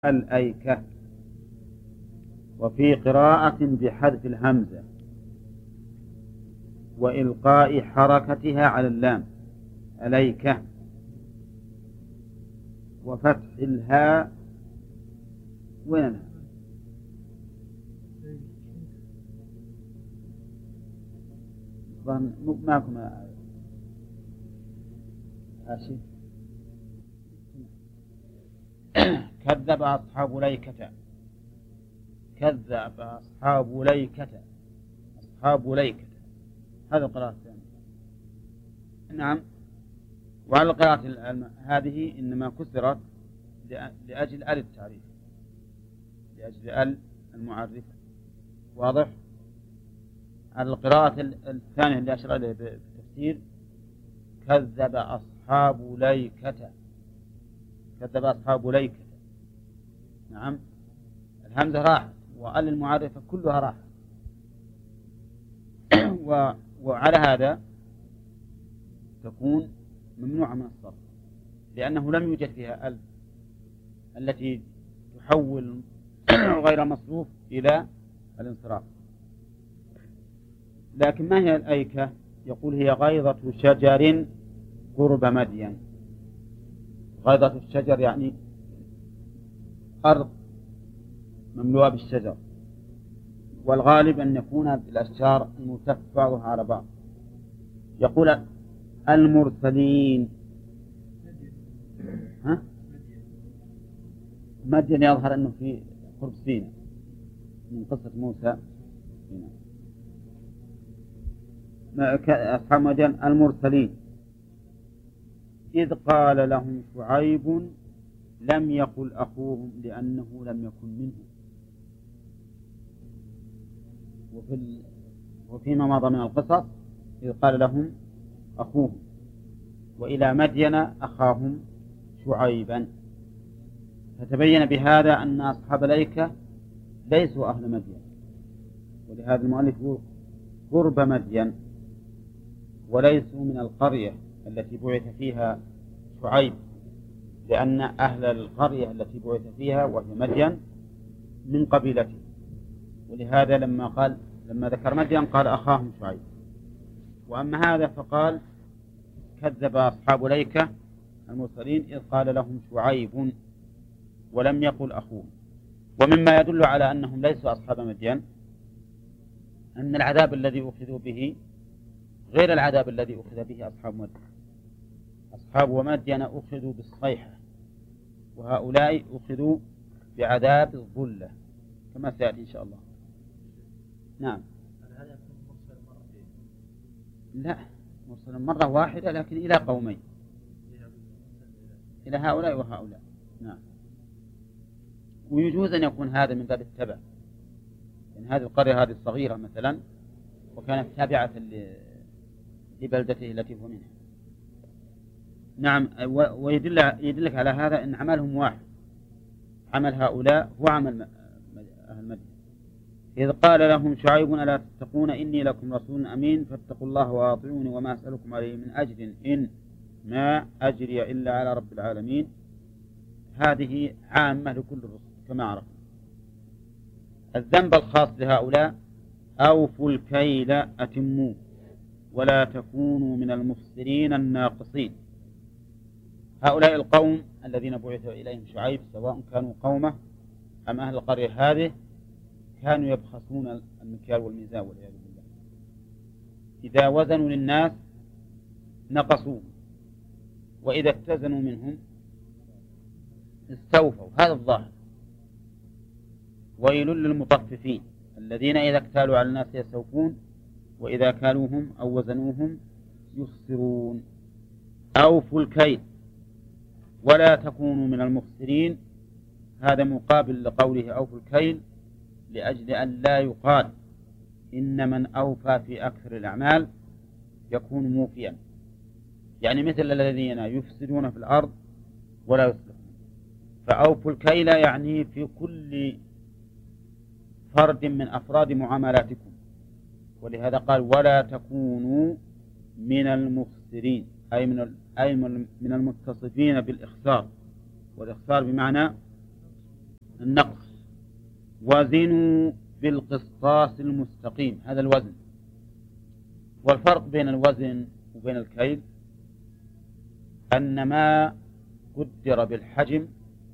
الأيكة. وفي قراءة بحذف الهمزة وإلقاء حركتها على اللام الأيكة، وفتح الهاء وينها معكم آسف. كذب أصحاب ليكة، كذب أصحاب ليكة، أصحاب ليكة، هذا القراءة الثانية. نعم. وعلى القراءة هذه إنما كسرت لأجل آل التعريف، لأجل آل المعرفة. واضح؟ على القراءة الثانية اللي أشار إليه بالتفسير كذب أصحاب ليكة، كذب أصحاب ليكة. نعم، الهمزة راحت وآل المعرفة كلها راحت. وعلى هذا تكون ممنوعة من الصرف، لأنه لم يوجد فيها أل التي تحول غير مصروف إلى الانصراف. لكن ما هي الأيكة؟ يقول هي غيضة شجر قرب مدين. غيضة الشجر يعني أرض مملوءة بالشجر، والغالب أن يكون بالأشجار الملتف بعضها على بعض. يقول المرسلين، ها؟ مدين يظهر أنه في قرب سيناء من قصة موسى. أصحاب مدين المرسلين إذ قال لهم شعيب لم يقل أخوهم لأنه لم يكن منهم. وفيما مضى من القصص إذ قال لهم أخوهم، وإلى مدين أخاهم شعيبا. فتبين بهذا أن أصحاب الأيكة ليسوا أهل مدين، ولهذا المؤلف يقول قرب مدين، وليسوا من القرية التي بعث فيها شعيب، لأن أهل القرية التي بعث فيها وهي مدين من قبيلته. ولهذا لما ذكر مدين قال أخاهم شعيب. وأما هذا فقال كذب أصحاب ليكة المرسلين إذ قال لهم شعيب ولم يقل أخوهم. ومما يدل على أنهم ليسوا أصحاب مدين أن العذاب الذي أخذوا به غير العذاب الذي أخذ به أصحاب مدين. أصحاب مدين أخذوا بالصيحة، وهؤلاء أخذوا بعذاب الظلة كما سيأتي إن شاء الله. نعم. لا، مرسل مرة واحدة لكن إلى قومين، إلى هؤلاء وهؤلاء. نعم. ويجوز أن يكون هذا من باب التبع، يعني هذه القرية هذه الصغيرة مثلا وكانت تابعة لبلدته التي هو منها. نعم. ويدلك على هذا أن عملهم واحد، عمل هؤلاء هو عمل أهل مدين. إذ قال لهم شعيب ألا تتقون إني لكم رسول أمين فاتقوا الله وأطيعوني وما أسألكم عليه من أجر إن ما أجري إلا على رب العالمين. هذه عامة لكل الرسل كما عرفنا. الذنب الخاص لهؤلاء أوفوا الكيل أتموه ولا تكونوا من المفسرين الناقصين. هؤلاء القوم الذين بعث إليهم شعيب سواء كانوا قومه أم أهل القرية هذه كانوا يبخسون المكيال والميزان والعياذ بالله. إذا وزنوا للناس نقصوا، وإذا اتزنوا منهم استوفوا. هذا الظاهر. ويل للمطففين الذين إذا اكتالوا على الناس يستوفون وإذا كالوهم أو وزنوهم يخسرون. أوفوا الكيل ولا تكونوا من المخسرين، هذا مقابل لقوله أوفوا الكيل، لأجل أن لا يقال إن من أوفى في أكثر الأعمال يكون موفيا، يعني مثل الذين يفسدون في الأرض ولا يصلحون. فأوفوا الكيل يعني في كل فرد من أفراد معاملاتكم. ولهذا قال ولا تكونوا من المخسرين، أي من المتصفين بالإخسار، والإخسار بمعنى النقص. وزنوا بالقسطاس المستقيم، هذا الوزن. والفرق بين الوزن وبين الكيل أن ما قدر بالحجم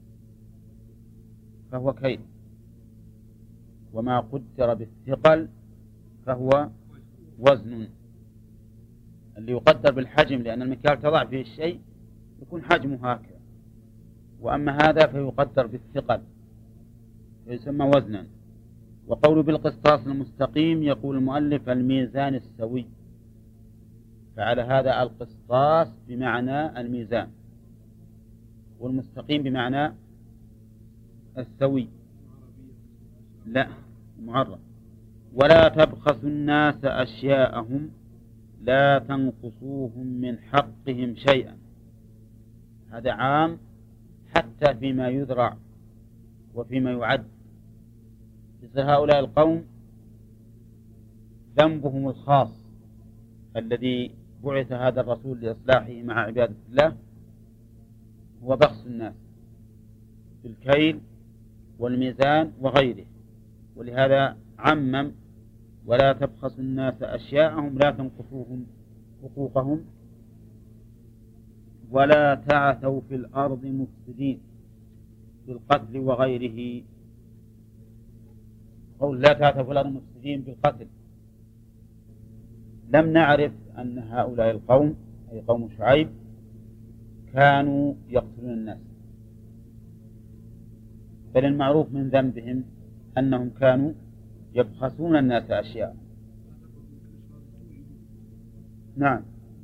فهو كيل، وما قدر بالثقل فهو وزن. اللي يقدر بالحجم لأن المكيال تضع فيه الشيء يكون حجمه هكذا، وأما هذا فيقدر بالثقل فيسمى وزنا. وقول بالقسطاس المستقيم يقول المؤلف الميزان السوي، فعلى هذا القسطاس بمعنى الميزان، والمستقيم بمعنى السوي، لا معرف. ولا تبخسوا الناس أشياءهم لا تنقصوهم من حقهم شيئا. هذا عام حتى فيما يذرع وفيما يعد. مثل هؤلاء القوم ذنبهم الخاص الذي بعث هذا الرسول لإصلاحه مع عبادة الله هو بخس الناس بالكيل والميزان وغيره، ولهذا عمم ولا تبخسوا الناس أشياءهم لا تنقصوهم حقوقهم ولا تعثوا في الأرض مفسدين بالقتل وغيره. قول لا تعثوا في الأرض مفسدين بالقتل، لم نعرف أن هؤلاء القوم أي قوم شعيب كانوا يقتلون الناس، بل المعروف من ذنبهم أنهم كانوا يبخسون الناس أشياء. نعم،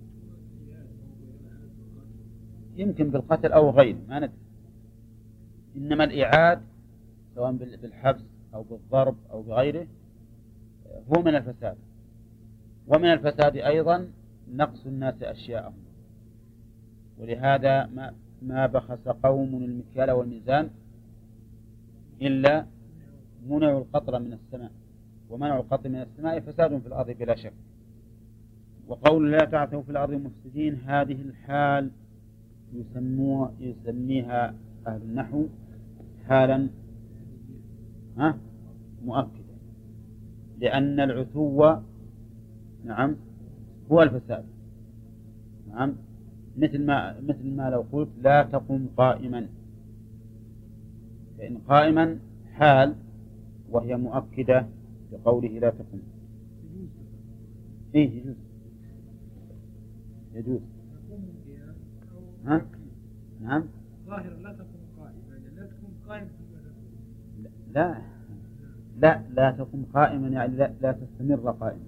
يمكن بالقتل أو غيره ما ندري، إنما الإعاد سواء بالحبس أو بالضرب أو بغيره هو من الفساد. ومن الفساد أيضا نقص الناس أشياءهم، ولهذا ما بخس قوم المكيال والميزان إلا منعوا القطر من السماء، ومنعوا القطر من السماء فساد في الأرض بلا شك. وقول لا تعثوا في الأرض مفسدين هذه الحال يسميها أهل النحو حالا مؤكدة، لأن العثو نعم هو الفساد. نعم، مثل ما لو قلت لا تقم قائما، فإن قائما حال وهي مؤكدة لقوله لا تقم. إيه يجوز. ها؟ نعم. ظاهر لا تقم قائما، لا تقم قائما. لا تقم قائما يعني لا تستمر قائما.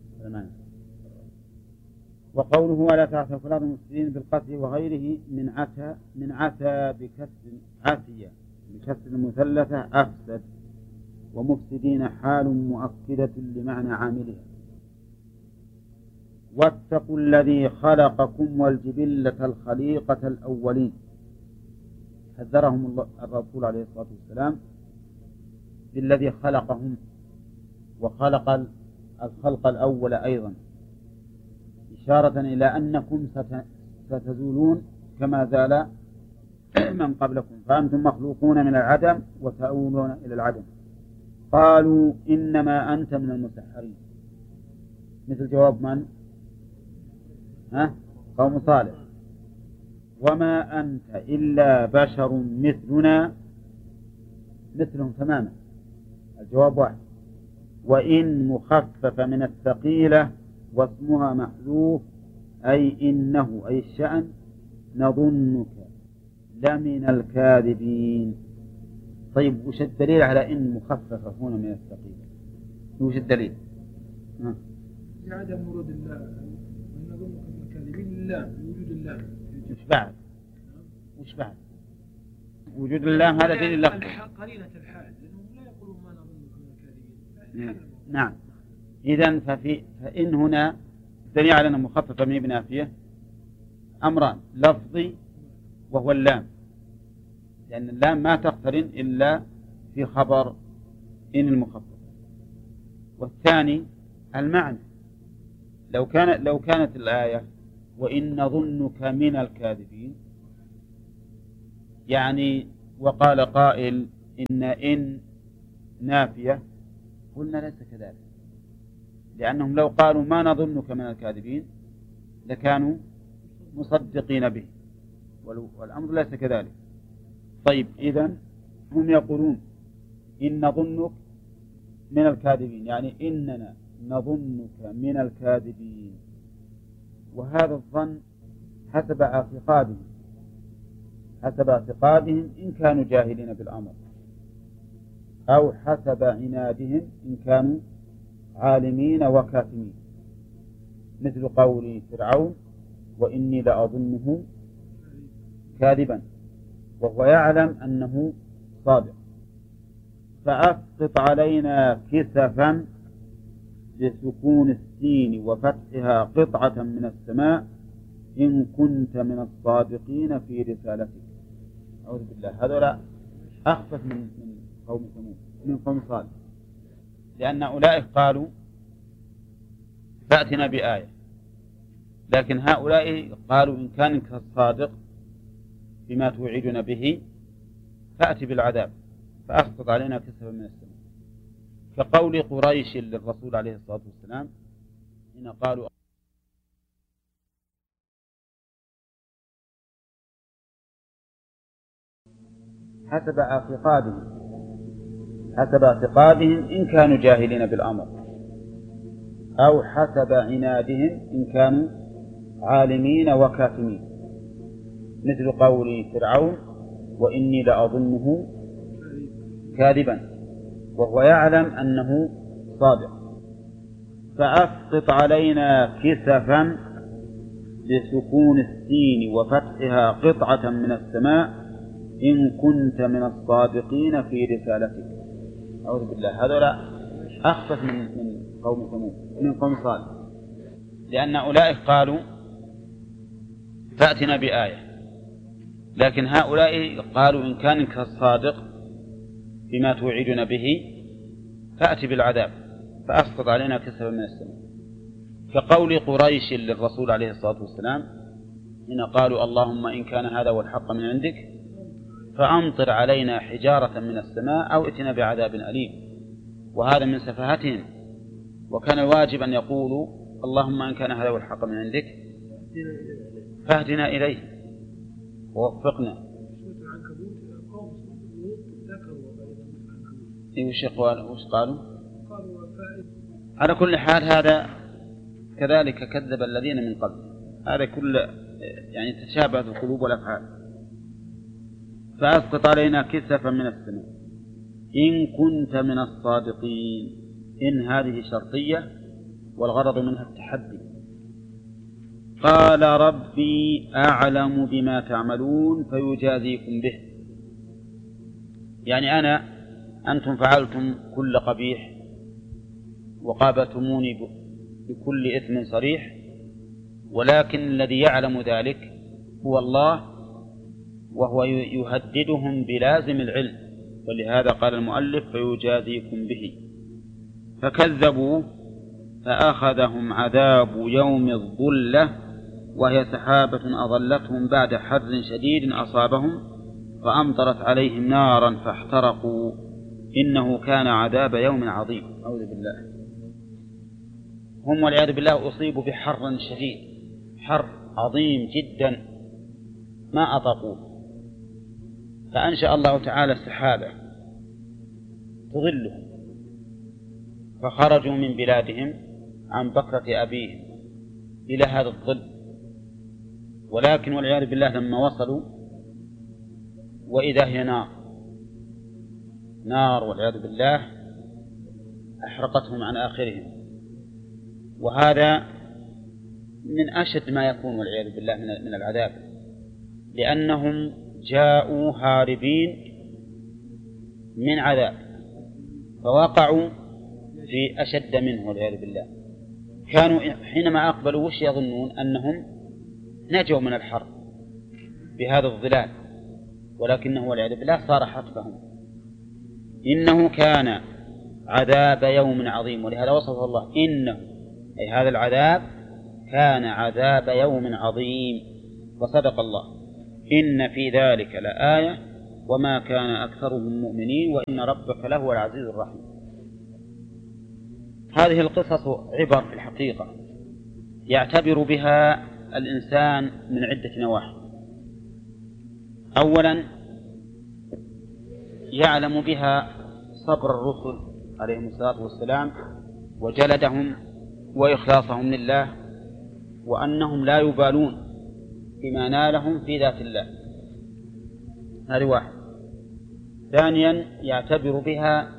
وقوله ولا تعثوا في الأرض مفسدين بالقتل وغيره من عتى بكسر عافية بكسر المثلثة أفسد، ومفسدين حال مؤكدة لمعنى عاملها. واتقوا الذي خلقكم والجبلة الخليقة الأولين، حذرهم الرسول عليه الصلاة والسلام بالذي خلقهم وخلق الخلق الأول أيضا، إشارة إلى أنكم ستزولون كما زال من قبلكم، فأنتم مخلوقون من العدم وتؤولون إلى العدم. قالوا إنما أنت من المسحرين، مثل جواب من؟ قوم صالح. وما أنت إلا بشر مثلنا، مثلهم تماما، الجواب واحد. وإن مخفف من الثقيلة واسمها محذوف أي إنه أي الشأن نظنك لمن الكاذبين. طيب وش الدليل على إن مخففة هنا من الثقيلة؟ وش الدليل؟ عدم ورود الله ونظنك من الكاذبين لله، وجود الله. وش بعد وجود الله؟ هذا دليل لفظي قليلة الحال، لأنهم لا يقولون ما نظنك من الكاذبين. نعم، إذن فإن هنا دليل على أن مخففة من بنافية أمران، لفظي وهو اللام، لأن اللام ما تقترن إلا في خبر إن المخفف. والثاني المعنى، لو كانت الآية وإن نظنك من الكاذبين، يعني وقال قائل إن نافية، قلنا ليس كذلك، لأنهم لو قالوا ما نظنك من الكاذبين لكانوا مصدقين به، والأمر ليس كذلك. طيب، إذن هم يقولون إن نظنك من الكاذبين، يعني إننا نظنك من الكاذبين، وهذا الظن حسب اعتقادهم إن كانوا جاهلين بالأمر، أو حسب عنادهم إن كانوا عالمين وكاتمين، مثل قول فرعون وإني لأظنه كاذبا وهو يعلم أنه صادق، فأسقط علينا كسفا بسكون السين وفتحها قطعة من السماء إن كنت من الصادقين في رسالتك. أعوذ بالله، هذولا أخفف من قوم ثمود، من قوم صالح، لأن أولئك قالوا فأتنا بآية، لكن هؤلاء قالوا إن كانك الصادق بما توعدنا به فأتي بالعذاب فأسقط علينا كسفا من السماء، كقول قريش للرسول عليه الصلاة والسلام إن قالوا حسب اعتقادهم إن كانوا جاهلين بالأمر، أو حسب عنادهم إن كانوا عالمين وكاتمين، مثل قول فرعون وإني لأظنه كاذبا وهو يعلم أنه صادق، فأسقط علينا كسفا بسكون السين وفتحها قطعة من السماء إن كنت من الصادقين في رسالتك. أعوذ بالله، هذولا أخفف من قوم ثمود، من قوم صالح، لأن أولئك قالوا فأتنا بآية، لكن هؤلاء قالوا إن كانك الصادق بما توعدنا به فأتي بالعذاب فأسقط علينا كسفا من السماء، كقول قريش للرسول عليه الصلاة والسلام إن قالوا اللهم إن كان هذا هو الحق من عندك فأمطر علينا حجارة من السماء أو ائتنا بعذاب أليم، وهذا من سفاهتهم، وكان الواجب أن يقولوا اللهم إن كان هذا هو الحق من عندك فاهدنا إليه ووفقنا. وش قالوا؟ على كل حال هذا كذلك كذب الذين من قبل، هذا كل يعني تشابهت القلوب والأفعال. فأسقط علينا كسفا من السماء إن كنت من الصادقين، إن هذه شرطية والغرض منها التحدي. قال ربي أعلم بما تعملون فيجازيكم به، يعني أنتم فعلتم كل قبيح وقابلتموني بكل إثم صريح، ولكن الذي يعلم ذلك هو الله، وهو يهددهم بلازم العلم، ولهذا قال المؤلف فيجازيكم به. فكذبوا فأخذهم عذاب يوم الظلة، وهي سحابة أظلتهم بعد حر شديد أصابهم فأمطرت عليهم نارا فاحترقوا إنه كان عذاب يوم عظيم. أعوذ بالله، هم والعياذ بالله أصيبوا بحر شديد، حر عظيم جدا ما أطاقوه، فأنشأ الله تعالى السحابة تظلهم، فخرجوا من بلادهم عن بكرة أبيهم إلى هذا الظل، ولكن والعياذ بالله لما وصلوا وإذا هي نار والعياذ بالله أحرقتهم عن آخرهم، وهذا من أشد ما يكون والعياذ بالله من العذاب، لأنهم جاءوا هاربين من عذاب فوقعوا في أشد منه والعياذ بالله. كانوا حينما أقبلوا وش يظنون؟ أنهم نجوا من الحر بهذا الظلال، ولكنه والعياذ بالله صار حتفهم. إنه كان عذاب يوم عظيم، ولهذا وصفه الله إنه، أي هذا العذاب كان عذاب يوم عظيم. وصدق الله، إن في ذلك لآية وما كان أكثرهم مؤمنين وإن ربك لهو العزيز الرحيم. هذه القصص عبر في الحقيقة يعتبر بها الإنسان من عدة نواحي. أولا يعلم بها صبر الرسل عليهم الصلاة والسلام وجلدهم وإخلاصهم لله، وأنهم لا يبالون بما نالهم في ذات الله. هذه واحد. ثانيا يعتبر بها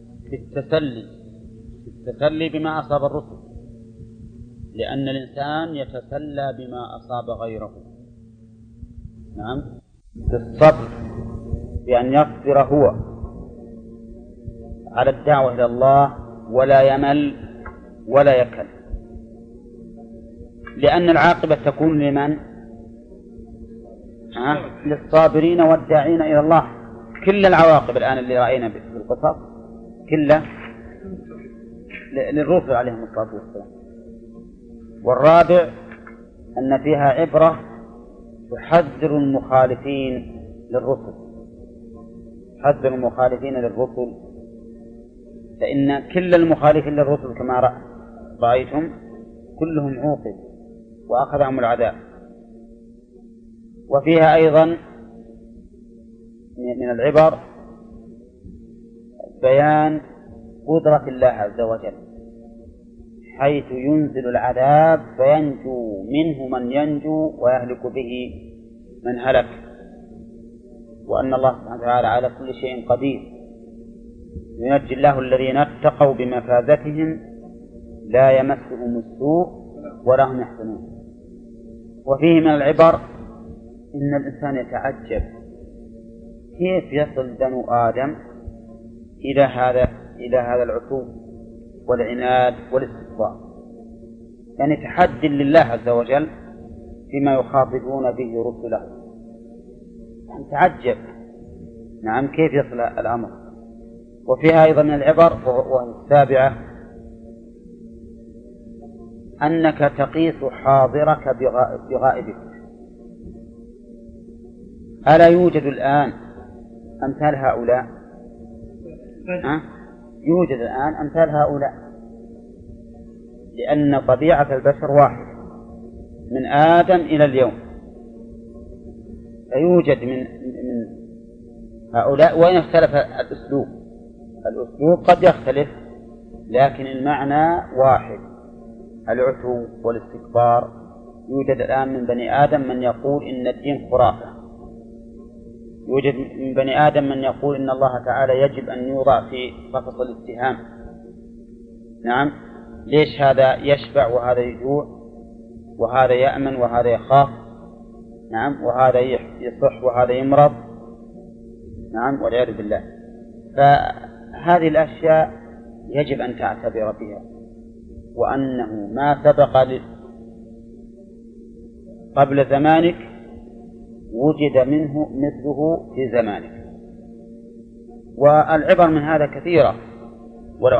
التسلي بما أصاب الرسل، لأن الإنسان يتسلى بما أصاب غيره. نعم، بالصبر، بأن يصبر هو على الدعوة إلى الله ولا يمل ولا يكل، لأن العاقبة تكون لمن؟ للصابرين والداعين إلى الله. كل العواقب الآن اللي رأينا في القصص كلها للرسل عليهم الصلاة والسلام. والرابع أن فيها عبرة تحذر المخالفين للرسل، تحذر المخالفين للرسل، فإن كل المخالفين للرسل كما رأيتم كلهم عوقب وأخذهم العذاب. وفيها أيضا من العبر بيان قدرة الله عز وجل، حيث ينزل العذاب فينجو منه من ينجو ويهلك به من هلك، وأن الله سبحانه وتعالى على كل شيء قدير. ينجي الله الذين اتقوا بمفازتهم لا يمسهم السوء ولا هم يحزنون. وفيه من العبر إن الإنسان يتعجب كيف يصل بنو آدم إلى هذا العتو والعناد والاستكبار، يعني تحدي لله عز وجل فيما يخاطبون به رسله. يعني تعجب، نعم، كيف يصل الأمر. وفيها أيضا من العبر وهي السابعة أنك تقيس حاضرك بغائبك. ألا يوجد الآن أمثال هؤلاء؟ يوجد الآن أمثال هؤلاء، لأن طبيعة البشر واحد من آدم إلى اليوم، فيوجد من هؤلاء، وإن اختلف الأسلوب قد يختلف، لكن المعنى واحد، العتو والاستكبار. يوجد الآن من بني آدم من يقول إن الدين خرافة، يوجد من بني آدم من يقول إن الله تعالى يجب أن يوضع في قفص الاتهام. نعم، ليش هذا يشبع وهذا يجوع، وهذا يأمن وهذا يخاف، نعم، وهذا يصح وهذا يمرض، نعم، والعياذ بالله. فهذه الأشياء يجب أن تعتبر بها، وأنه ما سبق قبل زمانك وجد منه مثله في زمانك. والعبر من هذا كثيرة. ولو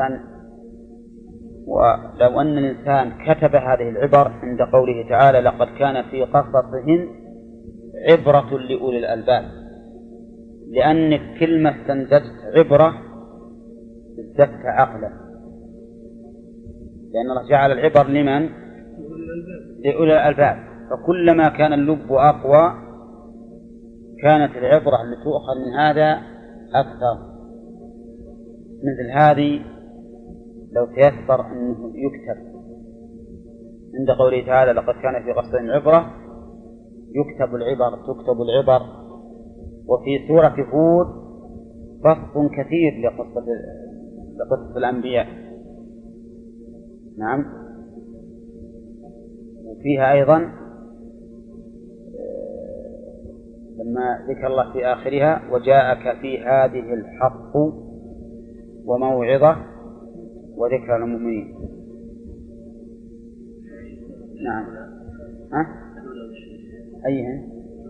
أن الإنسان كتب هذه العبر عند قوله تعالى لقد كان في قصصهم عبرة لأولي الألباب، لأنك كلمة استنتجت عبرة ازددت عقلا، لأن الله جعل العبر لمن؟ لأولي الألباب. فكلما كان اللب أقوى كانت العبرة التي تؤخذ من هذا أكثر. مثل هذه لو تيسر أنه يكتب عند قوله تعالى لقد كان في قصصهم عبرة، تكتب العبر. وفي سورة هود بسط كثير لقصة الأنبياء، نعم. وفيها أيضا لما ذكر الله في آخرها وجاءك في هذه الحق وموعظة وذكر المؤمنين. نعم. أيهن؟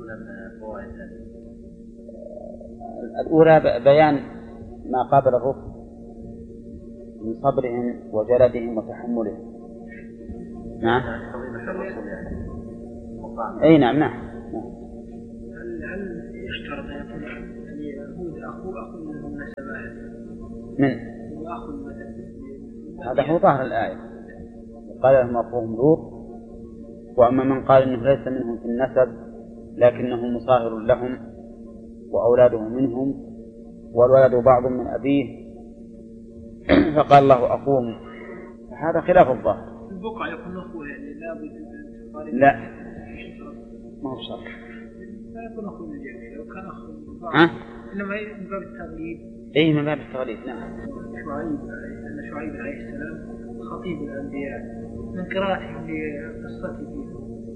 الأولى بيان ما قابل الرسل من صبرهم وجلدهم وتحملهم. نعم. أي نعم. يشترط أن يكون يهود أخو من النسبات من وأخو مثلا. هذا هو ظاهر الآية، قال لهم أخوهم لوط. وأما من قال إنه ليس منهم في النسب لكنه مصاهر لهم وأولاده منهم والولد بعض من أبيه فقال الله أخوهم، هذا خلاف الظاهر. البقعة يكون أخوه يعني لا بد. لا ما هو شرط. لا يكون أخوه من الجميع لو كان أخوه إنما من باب التغليب. إيه من باب التغليب. نعم. شعيب عليه السلام خطيب الأنبياء من قراءته لقصته فيه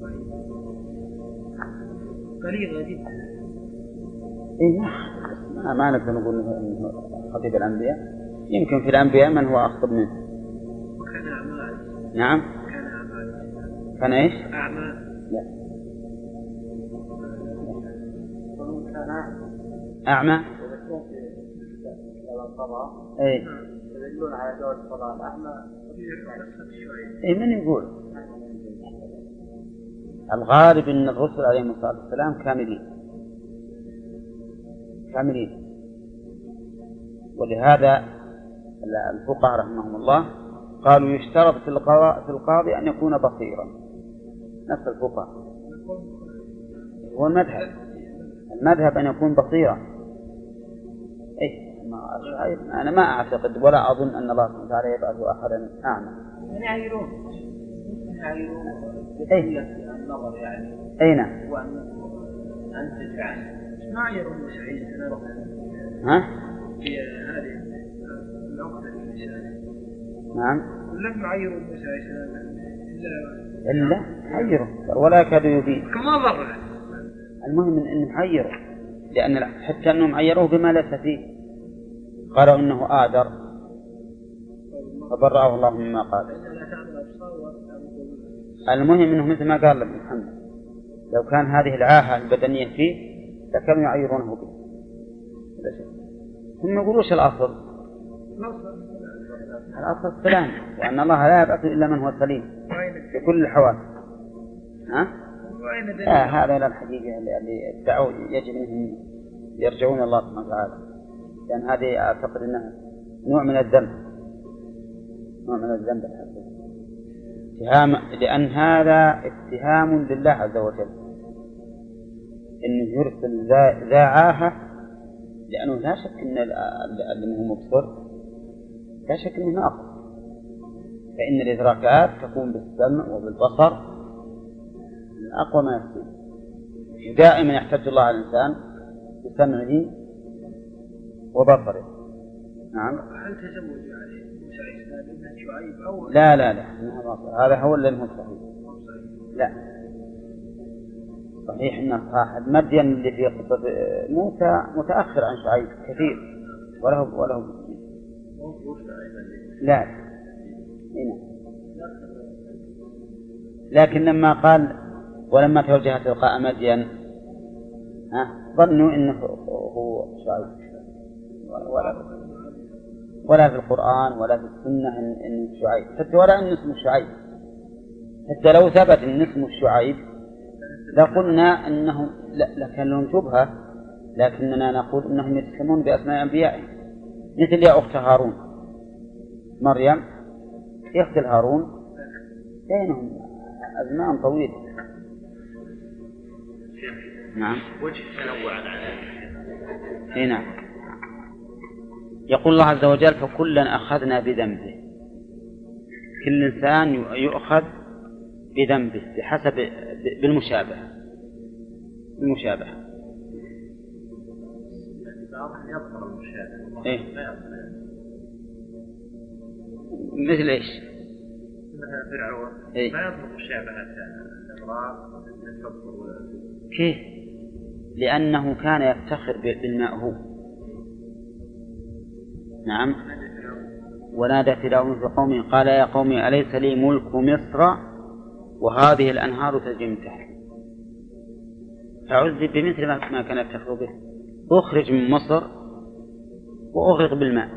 قليلة جدا. إيه ما نقدر نقول إنه خطيب الأنبياء، يمكن في الأنبياء من هو أخطب منه. كان أعمال. نعم. كان أعمال. كان إيش؟ أعمال. لا. أعمى. إيه. يدلون على جواز الصلاة الأعمى. إيه من يقول؟ الغالب أن الرسل عليهم الصلاة والسلام كاملين، ولهذا الفقهاء رحمهم الله قالوا يشترط في القاضي أن يكون بصيرا. نفس الفقهاء هو المذهب أن يكون بصيرا. إيه أنا ما أعتقد ولا أظن أن الله سبحانه وتعالى يبعث أحدا أعمى. يعيرون النظر يعني. أي نعم. وأن تدفع ما يعيرون موسى عليه السلام. ها؟ في هذه العقدة الإنسان. نعم. لم يعيروا موسى عليه السلام إلا عيروا ولا كادوا يبين. كما ضر. المهم إنهم عيروا، لأن حتى أنهم عيروه بما ليس فيه، قالوا إنه آدر فبرأه الله مما قال. المهم إنه مثل ما قال ابن محمد لو كان هذه العاهة البدنية فيه لكانوا يعيرونه به. هم يقولوش الأصل السلام، وأن الله لا يبعث إلا من هو سليم في كل الحوادث. هذا إلى الحقيقة اللي ادعوا يجب أنهم يرجعون الله سبحانه وتعالى، لأن هذه أعتقد أنها نوع من الذنب اتهام، لأن هذا اتهام لله عز وجل إنه يرسل ذا عاهة، لأنه لا شك أن اللي هو مبصر لا شك أنه ناقص، فإن الإدراكات تكون بالسمع وبالبصر من أقوى ما يكون. دائما يحتج الله على الإنسان بسمعه وبصره. نعم. هل تزوج عليه موسى عليه السلام ابن شعيب أو لا هذا هو اللي هو صحيح. لا صحيح أن صاحب مدين اللي في قصة موسى متأخر عن شعيب كثير وله لا هنا. لكن لما قال ولما توجه تلقاء مدين ظنوا إنه هو شعيب، ولا في القرآن ولا في السنة إنه شعيب، حتى ولا إن اسمه شعيب. حتى لو ثبت إن اسمه شعيب لقلنا أنه لكان لهم شبهة، لكننا نقول إنهم يتسمون بأسماء أنبيائهم، مثل يا أخت هارون مريم أخت هارون، بينهم أزمان طويلة. نعم. وجه تنوع على هنا يقول الله عز وجل فكلا أخذنا بذنبه. كل إنسان يؤخذ بذنبه بحسب بالمشابهة. بعضهم يظهر المشابهة. إيه؟ مثل إيش؟ مثل فرعون. إيه؟ ما يظهر مشابهة الأمراء الكفر. كيف؟ لأنه كان يفتخر بالماء هو. نعم. ونادى فرعون في قومه قال يا قوم أليس لي ملك مصر وهذه الأنهار تجري من تحتي. فعذب بمثل ما كان يفتخر به، أخرج من مصر وأغرق بالماء.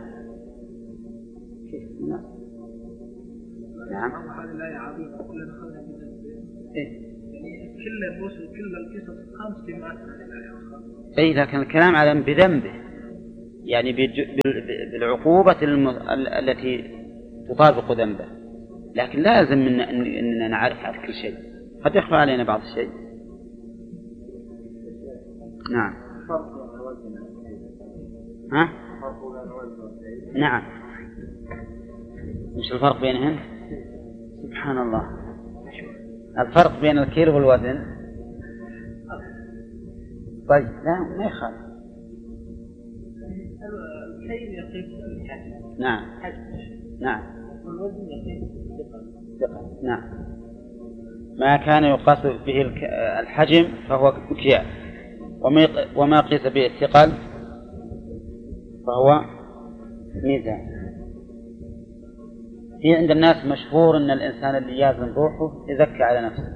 نعم. هذه الآية عظيمة كلنا أخذنا بذنبه. إيه؟ يعني كل الرسل كل القصص 5 جماعات. أي لكن الكلام على بذنبه، يعني بالعقوبة التي تطابق ذنبه، لكن لازم أننا نعرف عن كل شيء، قد يخفى علينا بعض الشيء. نعم. ها؟ نعم. مش الفرق بينهم؟ سبحان الله. الفرق بين الكيل والوزن. طيب لا ما يخالف. الكيل يقيس الحجم. نعم. نعم. والوزن يقيس الثقل. نعم. ما كان يقاس به الحجم فهو مكيال، وما قيس به الثقل فهو ميزان. في عند الناس مشهور أن الإنسان اللي يازن روحه يزكي على نفسه،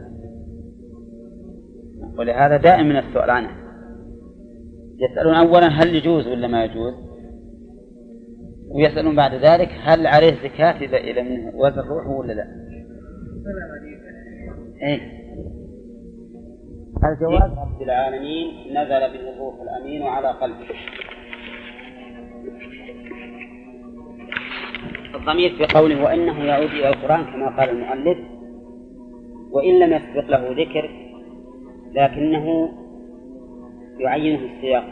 ولهذا دائما السؤال عنه. يسألون أولا هل يجوز ولا ما يجوز، ويسألون بعد ذلك هل عليه زكاة إذا من وزن روحه ولا لا. إيه؟ الجواب رب العالمين نزل به الروح الأمين على قلبه. الضمير في قوله وإنه يعود إلى القرآن كما قال المؤلف، وإن لم يسبق له ذكر لكنه يعينه السياق.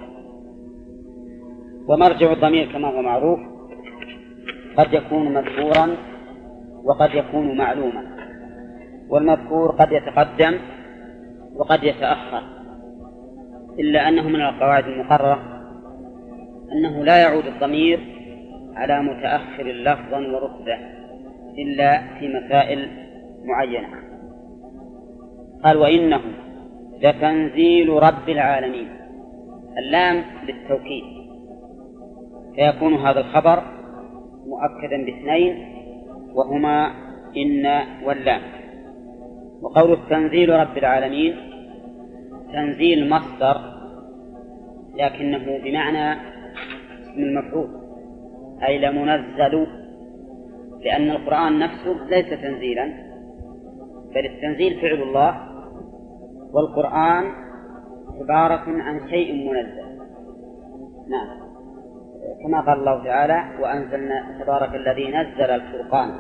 ومرجع الضمير كما هو معروف قد يكون مذكورا وقد يكون معلوما، والمذكور قد يتقدم وقد يتأخر، إلا أنه من القواعد المقررة أنه لا يعود الضمير على متأخر لفظا ورتبة إلا في مسائل معينة. قال وإنه لتنزيل رب العالمين، اللام للتوكيد، فيكون هذا الخبر مؤكدا باثنين وهما إن واللام. وقول تنزيل رب العالمين تنزيل مصدر لكنه بمعنى اسم المفعول، أي لمنزل، لأن القرآن نفسه ليس تنزيلا بل التنزيل فعل الله، والقرآن عبارة عن شيء منزل. نعم، كما قال الله تعالى وأنزلنا تبارك الذي نزل الفرقان.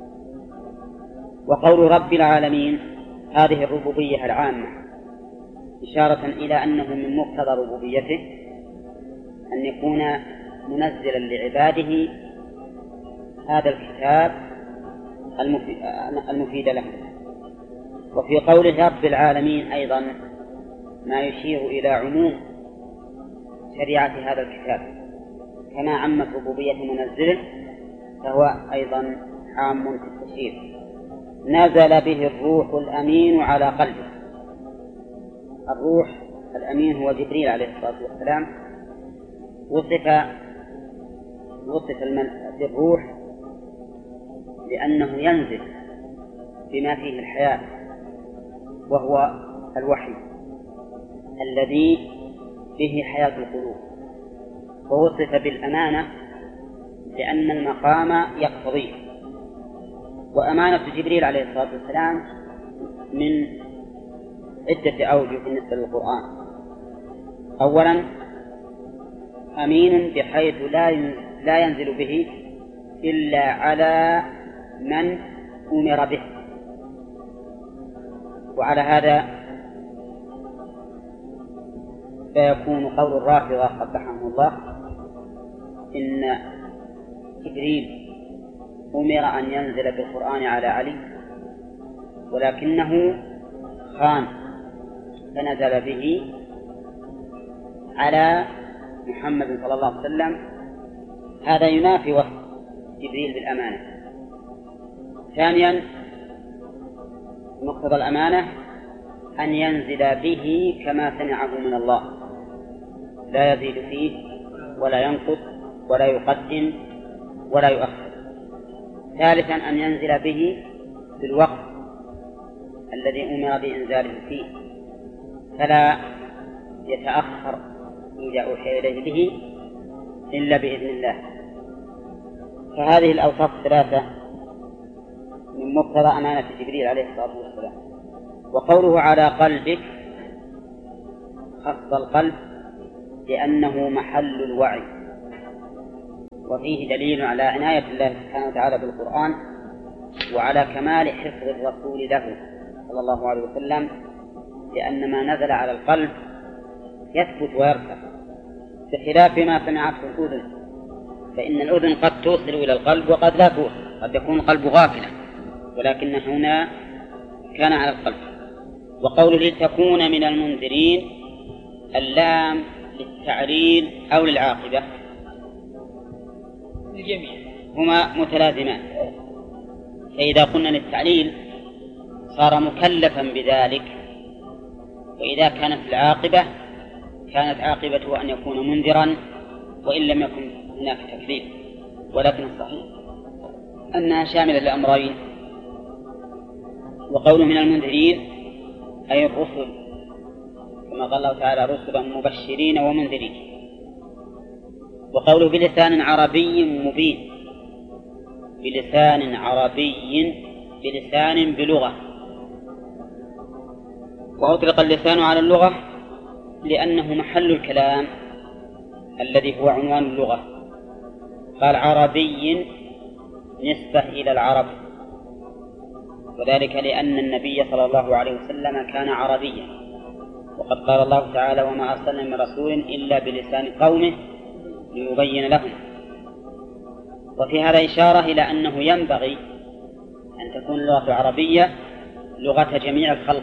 وقول رب العالمين هذه الربوبية العامة إشارة إلى أنه من مقتضى ربوبيته أن يكون منزلا لعباده هذا الكتاب المفيد له. وفي قوله رب العالمين أيضا ما يشير إلى عموم شريعة هذا الكتاب، كما عمت ربوبية منزله فهو أيضا عام في التشريع. نزل به الروح الأمين على قلبه. الروح الأمين هو جبريل عليه الصلاة والسلام، وصف بالروح لأنه ينزل بما فيه الحياة، وهو الوحي الذي به حياة القلوب. ووصف بالأمانة لأن المقام يقتضيه. وأمانة جبريل عليه الصلاة والسلام من عدة أوجه بالنسبة للقرآن. أولا أمين بحيث لا ينزل به إلا على من أمر به. وعلى هذا فيكون قول الرافضة قبحهم الله إن جبريل أمر أن ينزل بالقرآن على علي ولكنه خان فنزل به على محمد صلى الله عليه وسلم. هذا ينافي وصف جبريل بالأمانة. ثانيا مقتضى الأمانة أن ينزل به كما سمعه من الله، لا يزيد فيه ولا ينقص ولا يقدم ولا يؤخر. ثالثا أن ينزل به في الوقت الذي أمر بإنزاله فيه، فلا يتأخر إذا أوحي إليه به إلا بإذن الله. فهذه الأوصاف الثلاثة من مقتضى أمانة جبريل عليه الصلاة والسلام. وقوله على قلبك خص القلب لأنه محل الوعي، وفيه دليل على عناية الله سبحانه وتعالى بالقرآن وعلى كمال حفظ الرسول له صلى الله عليه وسلم، لأن ما نزل على القلب يثبت ويرفع بخلاف ما سمعته الأذن، فإن الأذن قد توصل إلى القلب وقد لا توصل، قد يكون القلب غافلا، ولكن هنا كان على القلب. وقوله لتكون من المنذرين، اللام للتعليل أو للعاقبة؟ الجميع هما متلازمان، فإذا قلنا للتعليل صار مكلفا بذلك، وإذا كانت العاقبة كانت عاقبته أن يكون منذرا وإن لم يكن هناك تكليف، ولكن الصحيح أنها شاملة للأمرين. وقوله من المنذرين أي الرسل، كما قال الله تعالى رسلا مبشرين ومنذرين. وقوله بلسان عربي مبين، بلسان عربي بلسان بلغة، وأطلق اللسان على اللغة لأنه محل الكلام الذي هو عنوان اللغة. قال عربي نسبة إلى العرب، وذلك لأن النبي صلى الله عليه وسلم كان عربيا، وقد قال الله تعالى وما أرسلنا من رسول إلا بلسان قومه ليبين لهم. وفي هذا إشارة إلى أنه ينبغي أن تكون اللغة العربية لغة جميع الخلق،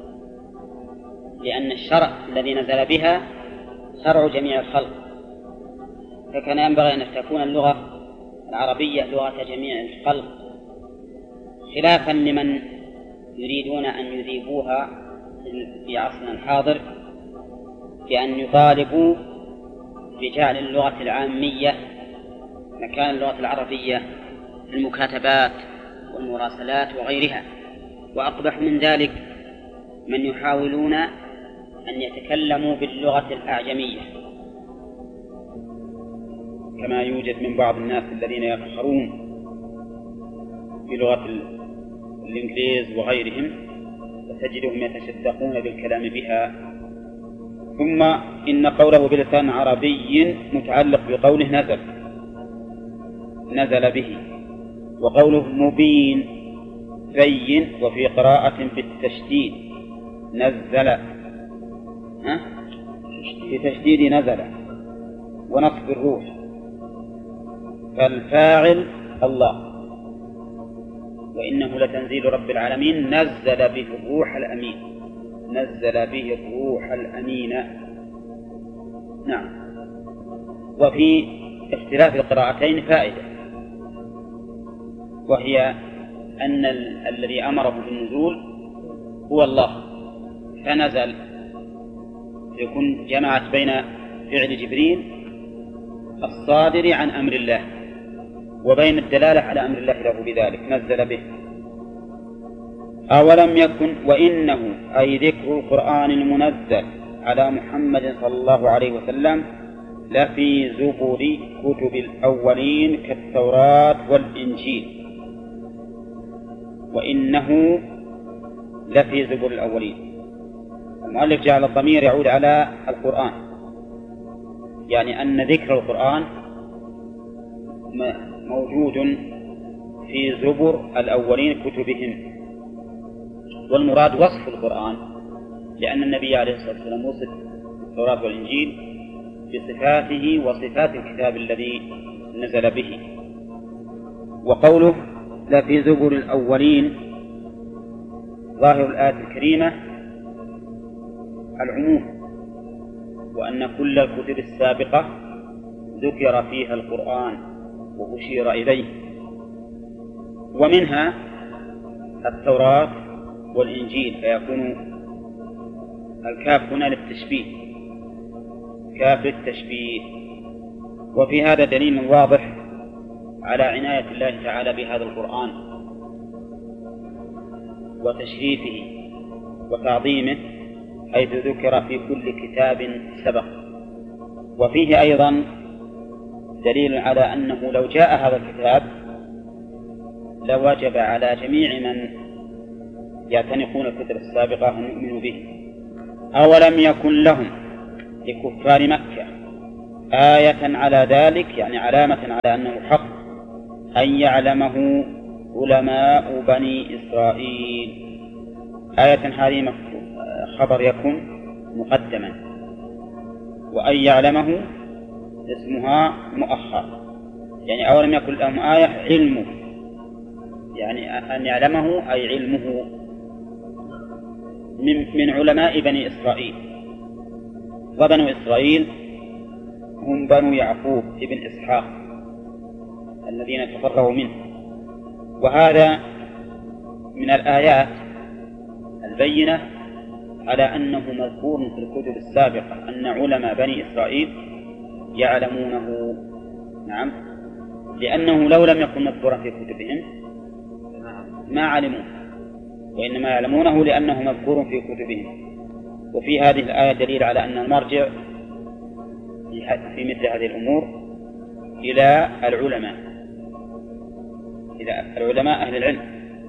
لأن الشرع الذي نزل بها شرع جميع الخلق، فكان ينبغي أن تكون اللغة العربية لغة جميع الخلق، خلافا لمن يريدون أن يذيبوها في عصرنا الحاضر بأن يطالبوا بجعل اللغة العامية مكان اللغة العربية في المكاتبات والمراسلات وغيرها. وأقبح من ذلك من يحاولون أن يتكلموا باللغة الأعجمية، كما يوجد من بعض الناس الذين يفخرون بلغة الإنجليز وغيرهم، وتجدهم يتشدقون بالكلام بها. ثم إن قوله بلسان عربي متعلق بقوله نزل به، وقوله مبين بين، وفي قراءة بالتشديد نزل بتشديد نزل ونصب الروح، فالفاعل الله، وإنه لتنزيل رب العالمين نزل به الروح الأمين، نزل به الروح الأمين. نعم. وفي اختلاف القراءتين فائدة، وهي أن الذي أمره بالنزول هو الله فنزل، يكون جمعت بين فعل جبريل الصادر عن أمر الله وبين الدلالة على أمر الله له بذلك نزل به. أولم يكن وإنه أي ذكر القرآن المنزل على محمد صلى الله عليه وسلم لفي زبر كتب الأولين كالتوراة والإنجيل، وإنه لفي زبر الأولين. المؤلف جعل الضمير يعود على القرآن، يعني أن ذكر القرآن موجود في زبر الأولين كتبهم، والمراد وصف القرآن، لأن النبي عليه الصلاة والسلام وصف التوراة والإنجيل بصفاته وصفات الكتاب الذي نزل به. وقوله لفي زبر الأولين ظاهر الآية الكريمة العموم، وأن كل الكتب السابقة ذكر فيها القرآن وأشير إليه، ومنها التوراة والإنجيل، فيكون الكاف هنا للتشبيه، كاف للتشبيه. وفي هذا دليل واضح على عناية الله تعالى بهذا القرآن وتشريفه وتعظيمه، حيث ذكر في كل كتاب سبق. وفيه أيضا دليل على أنه لو جاء هذا الكتاب لوجب على جميع من يعتنقون الكتب السابقة أن يؤمنوا به. أولم يكن لهم لكفار مكة آية على ذلك، يعني علامة على أنه حق، أن يعلمه علماء بني إسرائيل. آية هذه خبر يكن مقدما، وأن يعلمه اسمها مؤخر، يعني أولم يكن لهم آية علمه، يعني أن يعلمه أي علمه من علماء بني إسرائيل. وبنو إسرائيل هم بنو يعقوب ابن إسحاق الذين تفرغوا منه. وهذا من الآيات البينة على أنه مذكور في الكتب السابقة أن علماء بني إسرائيل يعلمونه. نعم، لأنه لو لم يكن مذكورا في كتبهم ما علموه، وإنما يعلمونه لأنه مذكور في كتبهم. وفي هذه الآية دليل على أن المرجع في مثل هذه الأمور إلى العلماء أهل العلم.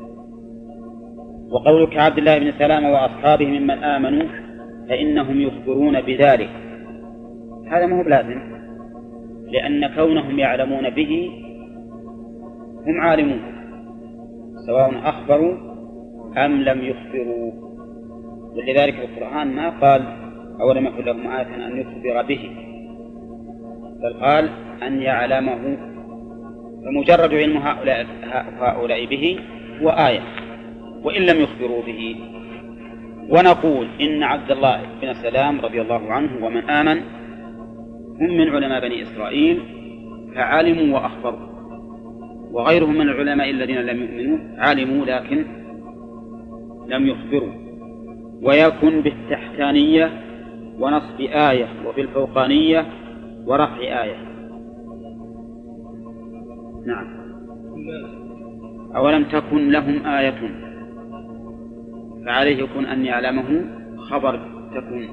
وقولك عبد الله بن سلام وأصحابه ممن آمنوا فإنهم يخبرون بذلك، هذا ما هو بلازم، لأن كونهم يعلمون به هم عالمون سواء أخبروا أم لم يخبروا. ولذلك القرآن ما قال أولم يكن لهم آية أن يخبر به، بل قال أن يعلمه. فمجرد علم هؤلاء به هو آية وإن لم يخبروا به. ونقول إن عبد الله بن سلام رضي الله عنه ومن آمن هم من علماء بني إسرائيل فعلموا وأخبروا، وغيرهم من العلماء الذين لم يؤمنوا علموا لكن لم يخبروا. ويكن بالتحتانية ونصب آية، وبالفوقانية ورفع آية. نعم. أولم تكن لهم آية، فعليه يكون أن يعلمه خبر تكون،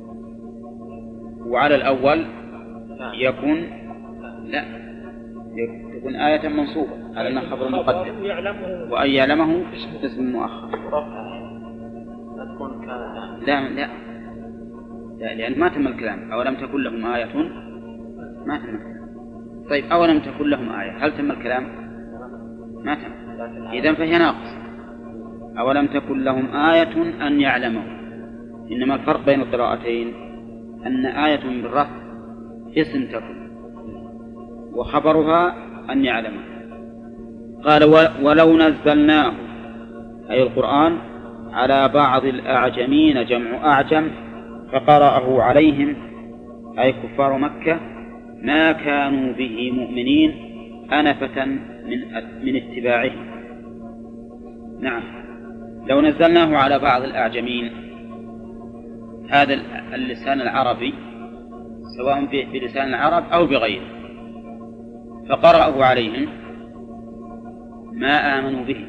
وعلى الأول يكون لا تكون آية منصوبة على أنها خبر مقدم، وأن يعلمه اسم مؤخر. لا لأن ما تم الكلام. أولم تكن لهم آية ما تم الكلام. طيب أولم تكن لهم آية، هل تم الكلام؟ ما تم، إذن فهي ناقص. أولم تكن لهم آية أن يعلمه. إنما الفرق بين القراءتين أن آية بالرفع اسم تكن وخبرها أن يعلمه. قال ولو نزلناه أي القرآن على بعض الأعجمين جمع أعجم فقرأه عليهم أي كفار مكة ما كانوا به مؤمنين أنفة من اتباعه. نعم، لو نزلناه على بعض الأعجمين، هذا اللسان العربي سواء بلسان العرب أو بغيره، فقرأه عليهم ما آمنوا به.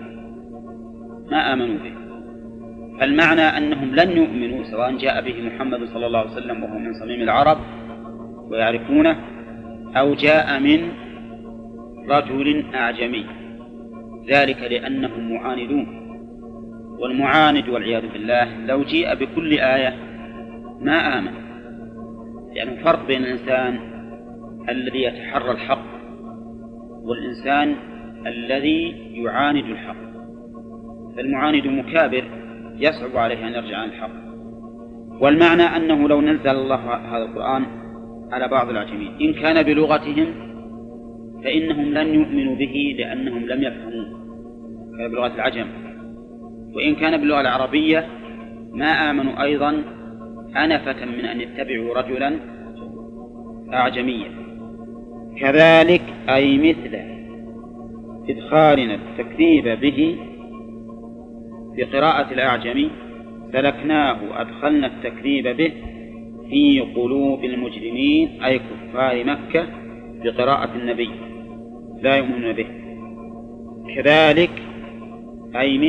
فالمعنى أنهم لن يؤمنوا سواء جاء به محمد صلى الله عليه وسلم وهو من صميم العرب ويعرفونه، أو جاء من رجل أعجمي، ذلك لأنهم معاندون. والمعاند والعياذ بالله لو جيء بكل آية ما آمن، يعني فرق بين الإنسان الذي يتحرى الحق والإنسان الذي يعاند الحق. فالمعاند مكابر يصعب عليه أن يرجع عن الحق. والمعنى أنه لو نزل الله هذا القرآن على بعض الأعجمين إن كان بلغتهم فإنهم لن يؤمنوا به لأنهم لم يفهموه بلغة العجم، وإن كان باللغة العربية ما آمنوا أيضا أنفة من أن يتبعوا رجلا أعجميا. كذلك أي مثل إدخالنا التكذيب به في قراءة الأعجمي سلكناه أدخلنا التكذيب به في قلوب المجرمين أي كفار مكة بقراءة النبي لا يؤمنون به. كذلك أي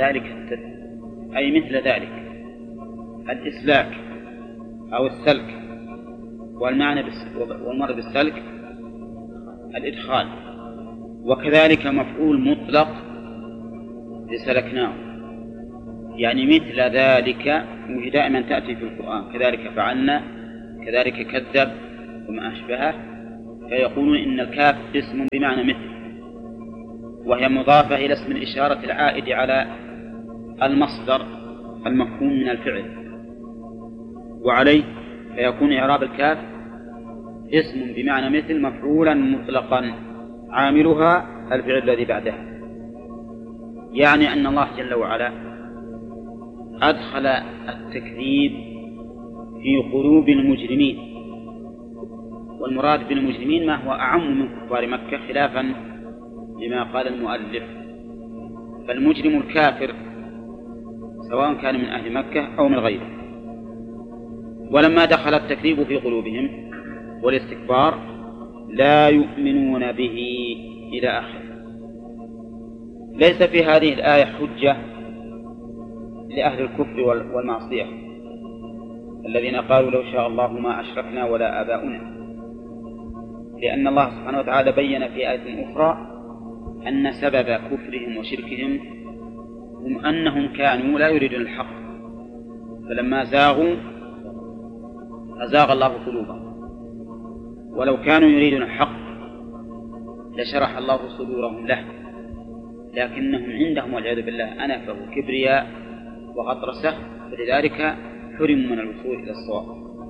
مثل ذلك الإسلاك أو السلك، والمعنى والمراد بالسلك الإدخال. وكذلك مفعول مطلق لسلكناه، يعني مثل ذلك، وهي دائما تأتي في القرآن، كذلك فعلنا، كذلك كذب وما أشبهه، فيقولون إن الكاف اسم بمعنى مثل، وهي مضافة إلى اسم الإشارة العائد على المصدر المفهوم من الفعل، وعليه فيكون إعراب الكاف اسم بمعنى مثل مفعولا مطلقا عاملها الفعل الذي بعدها. يعني أن الله جل وعلا أدخل التكذيب في قلوب المجرمين، والمراد بالمجرمين ما هو أعم من كفار مكة، خلافا لما قال المؤلف، فالمجرم الكافر سواء كان من أهل مكة أو من غيره. ولما دخل التكذيب في قلوبهم والاستكبار لا يؤمنون به إلى آخره. ليس في هذه الآية حجة لأهل الكفر والمعصية الذين قالوا لو شاء الله ما أشركنا ولا آباؤنا، لأن الله سبحانه وتعالى بين في آية أخرى أن سبب كفرهم وشركهم هم أنهم كانوا لا يريدون الحق، فلما زاغوا أزاغ الله قلوبهم، ولو كانوا يريدون الحق لشرح الله صدورهم له، لكنهم عندهم والعياذ بالله أنفة وكبرياء وغطرسة، فلذلك حرموا من الوصول إلى الصواب.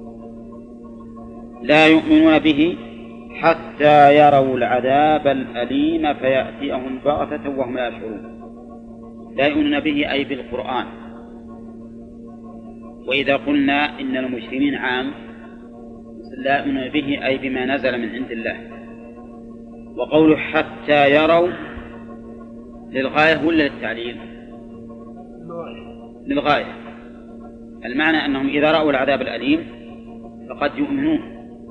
لا يؤمنون به حتى يروا العذاب الأليم فيأتيهم بغتة وهم لا يشعرون. لا يؤمنون به أي بالقرآن. وإذا قلنا إن المجرمين عام، لا يؤمنون به أي بما نزل من عند الله. وقوله حتى يروا للغاية ولا للتعليل؟ للغاية. المعنى أنهم إذا رأوا العذاب الأليم فقد يؤمنون،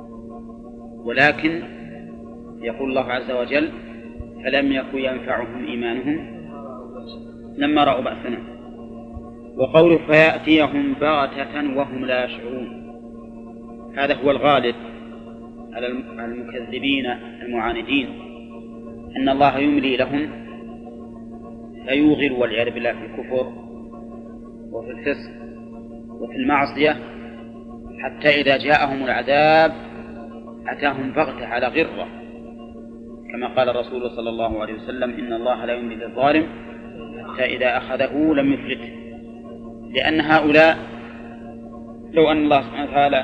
ولكن يقول الله عز وجل فلم يكن ينفعهم إيمانهم لما رأوا بأسنا. وقوله فيأتيهم بغتة وهم لا يشعرون، هذا هو الغالب على المكذبين المعاندين، أن الله يملي لهم فيوغل والعياذ بالله في الكفر وفي الفسق وفي المعصية، حتى إذا جاءهم العذاب أتاهم بغتة على غرة، كما قال الرسول صلى الله عليه وسلم إن الله لا يملي للظالم حتى إذا أخذه لم يفلته. لأن هؤلاء لو أن الله سبحانه وتعالى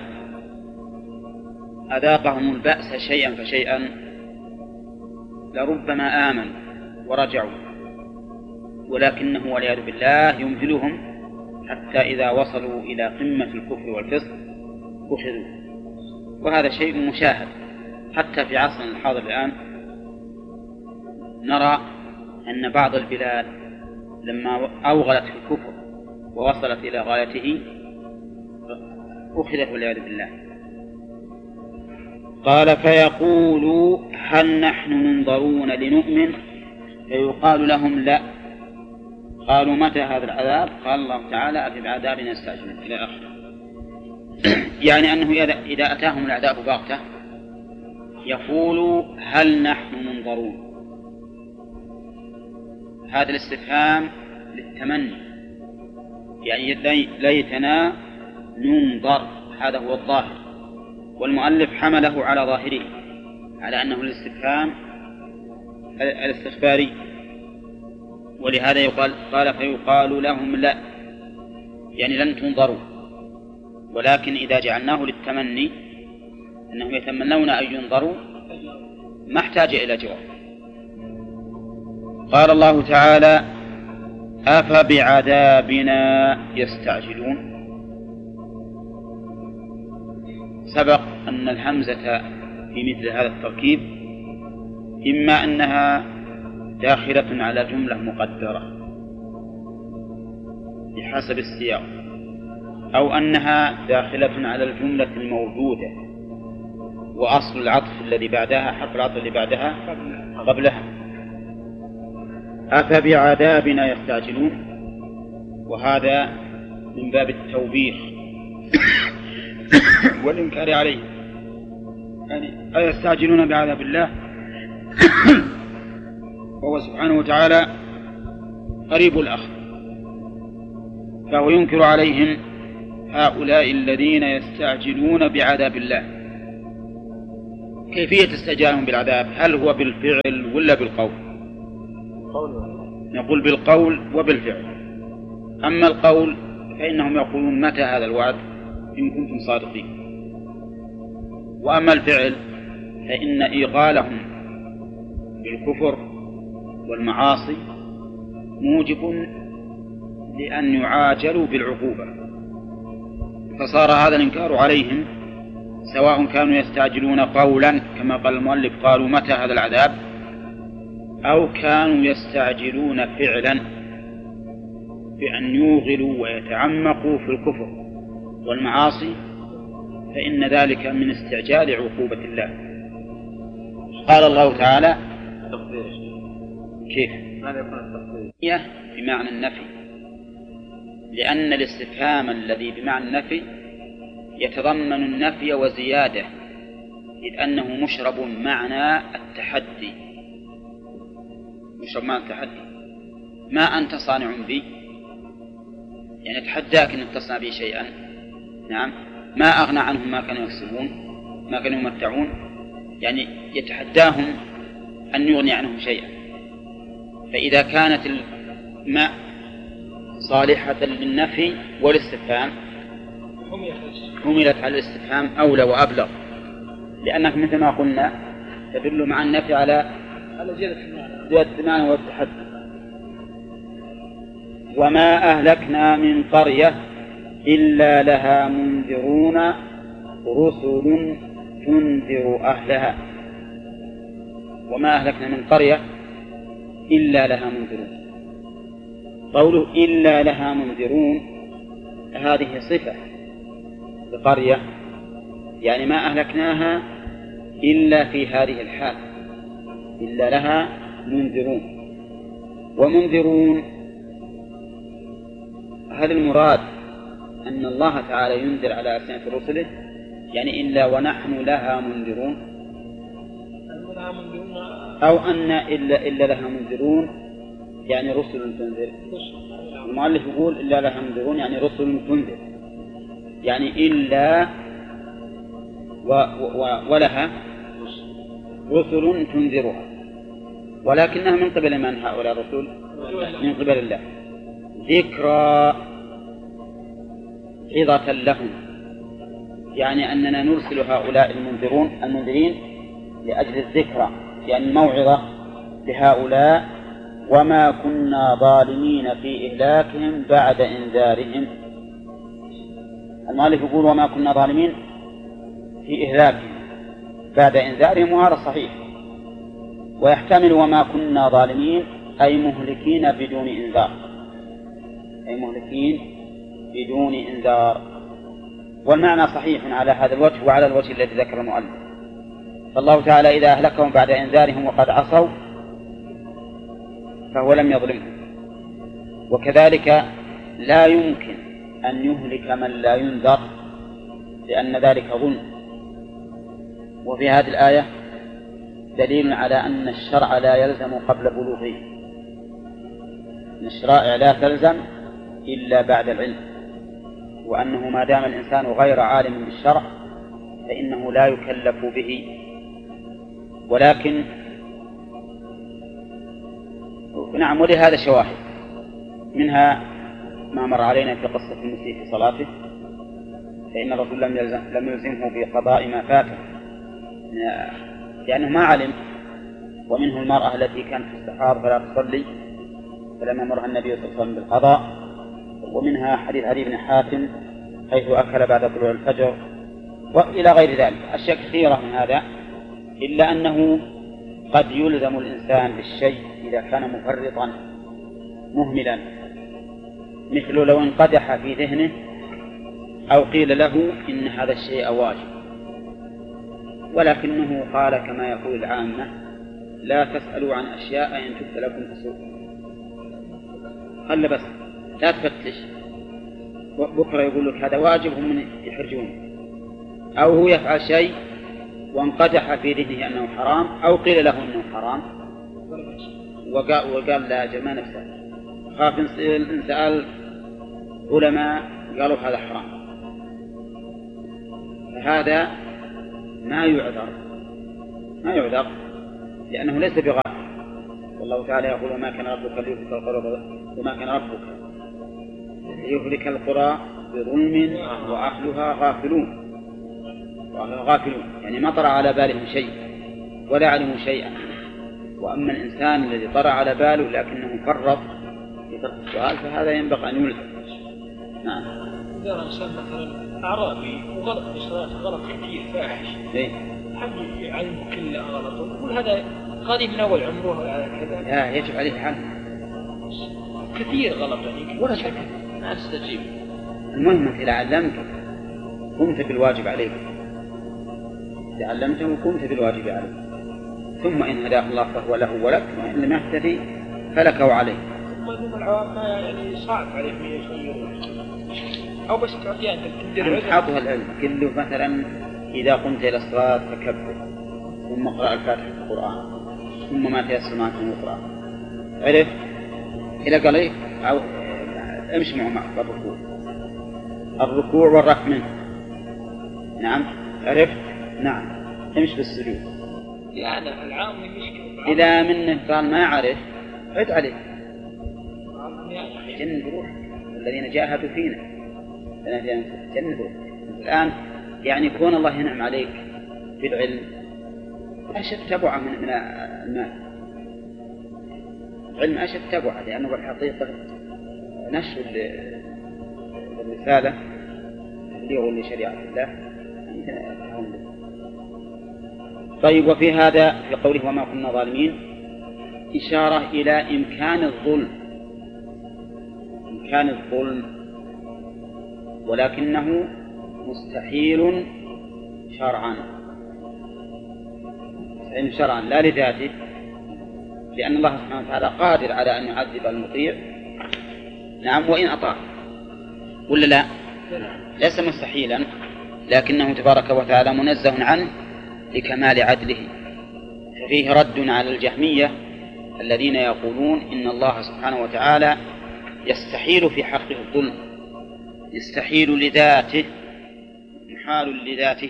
أذاقهم البأس شيئا فشيئا لربما آمنوا ورجعوا، ولكنه والعياذ بالله يمهلهم حتى إذا وصلوا إلى قمة الكفر والفسق أخذوا. وهذا شيء مشاهد حتى في عصرنا الحاضر الآن. نرى أن بعض البلاد لما أوغلت في الكفر ووصلت إلى غايته أخذت والعياذ بالله. قال فيقولوا هل نحن منظرون لنؤمن؟ فيقال لهم لا. قالوا متى هذا العذاب؟ قال الله تعالى أفي بعذابنا يستعجلون إلى آخره. يعني أنه إذا أتاهم العذاب بغتة يقولوا هل نحن منظرون. هذا الاستفهام للتمني، يعني ليتنا ننظر، هذا هو الظاهر، والمؤلف حمله على ظاهره على أنه الاستفهام الاستخباري، ولهذا يقال قال فيقال لهم لا، يعني لن تنظروا، ولكن إذا جعلناه للتمني أنهم يتمنون أن ينظروا ما احتاج إلى جواب. قال الله تعالى أفبعذابنا يستعجلون. سبق أن الحمزة في مثل هذا التركيب إما أنها داخلة على جملة مقدرة بحسب السياق، أو أنها داخلة على الجملة الموجودة وأصل العطف الذي بعدها حرف العطف الذي بعدها قبلها. أفبعذابنا يستعجلون، وهذا من باب التوبيخ والإنكار عليه، يعني أيستعجلون بعذاب الله وهو سبحانه وتعالى قريب الأخذ. فهو ينكر عليهم هؤلاء الذين يستعجلون بعذاب الله. كيفية استعجالهم بالعذاب؟ هل هو بالفعل ولا بالقول؟ نقول بالقول وبالفعل. أما القول فإنهم يقولون متى هذا الوعد إن كنتم صادقين، وأما الفعل فإن إيغالهم بالكفر والمعاصي موجب لأن يعاجلوا بالعقوبة، فصار هذا الإنكار عليهم سواء كانوا يستعجلون قولا كما قال المؤلف قالوا متى هذا العذاب، أو كانوا يستعجلون فعلا بأن يوغلوا ويتعمقوا في الكفر والمعاصي، فإن ذلك من استعجال عقوبة الله. قال الله تعالى كيف؟ بمعنى النفي، لأن الاستفهام الذي بمعنى النفي يتضمن النفي وزيادة، إذ أنه مشرب معنى التحدي. مشرب معنى التحدي، ما أنت صانع بي، يعني أتحداك أن تصنع بي شيئا. نعم، ما أغنى عنهم ما كانوا يكسبون ما كانوا يمتعون، يعني يتحداهم أن يغني عنهم شيئا. فإذا كانت الماء صالحة للنفي والاستفهام حملت على الاستفهام أولى وأبلغ، لأنك مثل ما قلنا تدل مع النفي على زيادة المعنى والتحدي. وما أهلكنا من قرية إلا لها منذرون رسل تنذر أهلها. وما أهلكنا من قرية إلا لها منذرون، قوله إلا لها منذرون هذه صفة لقرية، يعني ما أهلكناها إلا في هذه الحال، إلا لها منذرون. ومنذرون هذا المراد أن الله تعالى ينذر على ألسنة رسله، يعني إلا ونحن لها منذرون، أو أن إلا لها منذرون يعني رسل تنذر. المؤلف يقول إلا لها منذرون يعني رسل تنذر، يعني إلا ولها رسل تنذرها، ولكنها من قبل من هؤلاء الرسل؟ من قبل الله، ذكرى عظة لهم، يعني أننا نرسل هؤلاء المنذرين لأجل الذكرى، يعني الموعظة لهؤلاء. وما كنا ظالمين في إهلاكهم بعد إنذارهم. المؤلف يقول وما كنا ظالمين في إهلاكهم بعد إنذارهم، وهذا صحيح، ويحتمل وما كنا ظالمين أي مهلكين بدون إنذار، أي مهلكين بدون إنذار، والمعنى صحيح على هذا الوجه وعلى الوجه الذي ذكر المؤلف. فالله تعالى إذا أهلكهم بعد إنذارهم وقد عصوا فهو لم يظلمهم، وكذلك لا يمكن أن يهلك من لا ينذر، لأن ذلك ظلم. وفي هذه الآية دليل على أن الشرع لا يلزم قبل بلوغه، أن الشرائع لا تلزم إلا بعد العلم، وأنه ما دام الإنسان غير عالم بالشرع فإنه لا يكلف به. ولكن نعم، ولهذا شواهد، منها ما مر علينا في قصة المسيء في صلاته، فإن الرسول لم يلزمه بقضاء ما فاته لأنه ما علم. ومنه المرأة التي كانت تستحاض فلا تصلي فلم يمرها النبي صلى الله عليه وسلم بالقضاء. ومنها حديث علي بن حاتم حيث أكل بعد طلوع الفجر، وإلى غير ذلك أشياء كثيرة من هذا، إلا أنه قد يلزم الإنسان بالشيء إذا كان مفرطا مهملا، مثل لو انقدح في ذهنه أو قيل له إن هذا الشيء واجب، ولكنه قال كما يقول العامة لا تسألوا عن أشياء إن تبت لكم تسوء، قال بس لا تفتش، بكرة يقول لك هذا واجب هم يحرجون، أو هو يفعل شيء وانقدح في ذهنه أنه حرام، أو قيل له أنه حرام وقال لا أجل ما نفسه، خاف إن سأل علماء قالوا هذا حرام، فهذا ما يعذر لأنه ليس بغافل. والله تعالى يقول وما كان ربك ليهلك القرى بظلم وأهلها غافلون، يعني ما طرأ على بالهم شيء ولا علموا شيئا. وأما الإنسان الذي طرأ على باله لكنه فرط في ترك السؤال فهذا ينبغي أن يلزم. نعم. إذا إنسان مثلا أعرابي وغلط في صلاته غلط كثير فاحش، حد علمه كله غلط، يقول هذا غالي من أول عمره على كذا، لا يجب عليه حل كثير غلط يعني ولا شك ما استجيب. المهم إذا علمته قمت بالواجب عليك، إذا علمته قمت بالواجب عليك، ثم إن هداه الله فهو له ولك، وإن لم يهتدي فلك وعليه. ثم إنهم العوام يعني صعب عليهم يغيرون، أو بس تعطيه أنت تدير حاطها العلم. قل له مثلا إذا قمت إلى الصلاة فكبر، ثم اقرأ الفاتحة في القرآن، ثم ما تيسر معك من القرآن. عرف؟ إذا قال إيه أو امشي معه الركوع والرفع منه. نعم عرفت؟ نعم امشي بالسجود. يعني العام مشكلة. إذا منه قال ما عرف عد عليه. جنب روح الذين جاهدوا فينا جنب روح. الآن يعني كون الله ينعم عليك بالعلم أشد تبعه من المال. علم أشد تبعه لأنه بالحقيقة نشر الرسالة تبليغ لشريعة الله. طيب وفي هذا في قوله وما كنا ظالمين إشارة إلى إمكان الظلم ولكنه مستحيل شرعا لا لذاته، لأن الله سبحانه وتعالى قادر على أن يعذب المطيع. نعم وإن أطاع ولا لا؟ ليس مستحيلا، لكنه تبارك وتعالى منزه عنه لكمال عدله. ففيه رد على الجهمية الذين يقولون إن الله سبحانه وتعالى يستحيل في حقه الظلم، يستحيل لذاته، محال لذاته.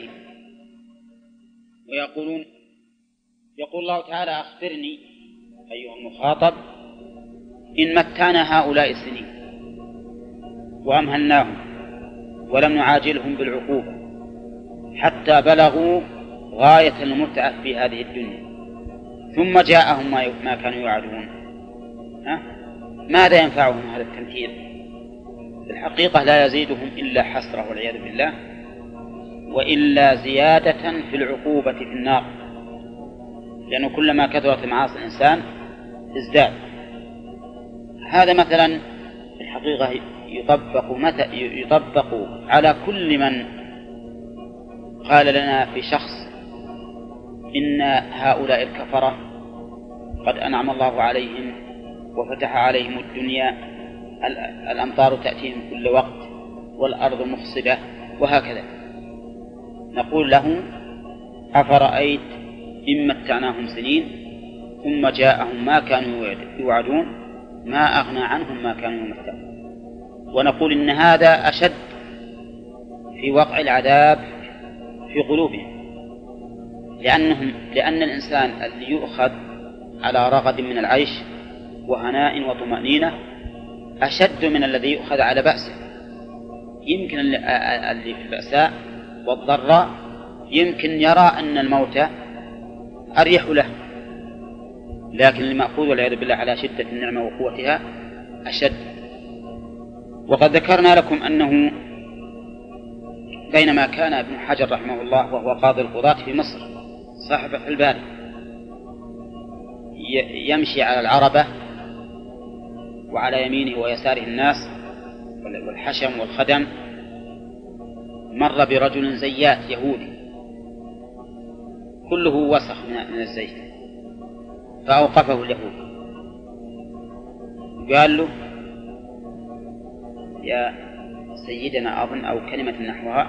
ويقول الله تعالى أخبرني أيها المخاطب إن متعنا هؤلاء السنين وأمهلناهم ولم نعاجلهم بالعقوبة حتى بلغوا غاية المتعة في هذه الدنيا ثم جاءهم ما كانوا يوعدون، ماذا ينفعهم هذا التمثيل؟ بالحقيقة لا يزيدهم إلا حسرة والعياذ بالله، وإلا زيادة في العقوبة في النار، لأنه كلما كثرت معاصي الإنسان ازداد. هذا مثلا الحقيقة يطبق على كل من قال لنا في شخص إن هؤلاء الكفرة قد أنعم الله عليهم وفتح عليهم الدنيا، الأمطار تأتيهم كل وقت والأرض مخصبة وهكذا. نقول له أفرأيت إن متعناهم سنين ثم جاءهم ما كانوا يوعدون ما أغنى عنهم ما كانوا يمتعون. ونقول إن هذا أشد في وقع العذاب في قلوبهم، لأن الإنسان اللي يؤخذ على رغد من العيش وهناء وطمأنينة أشد من الذي يؤخذ على بأسه. يمكن اللي في البأساء والضراء يمكن يرى أن الموت أريح له، لكن المأخوذ والعياذ بالله على شدة النعمة وقوتها أشد. وقد ذكرنا لكم أنه بينما كان ابن حجر رحمه الله وهو قاضي القضاة في مصر صاحب فتح الباري يمشي على العربة وعلى يمينه ويساره الناس والحشم والخدم، مر برجل زيات يهودي كله وسخ من الزيت، فأوقفه اليهود قال له يا سيدنا أظن أو كلمة نحوها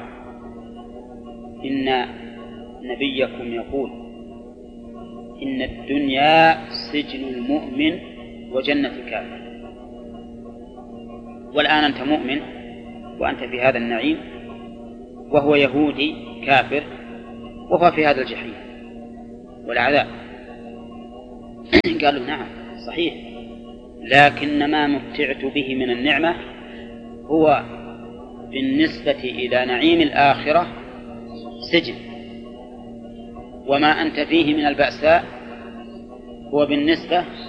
إن نبيكم يقول إن الدنيا سجن المؤمن وجنة الكافر. والآن أنت مؤمن وأنت في هذا النعيم، وهو يهودي كافر وهو في هذا الجحيم والعذاب. قالوا نعم صحيح، لكن ما متعت به من النعمة هو بالنسبة إلى نعيم الآخرة سجن، وما أنت فيه من البأساء هو بالنسبة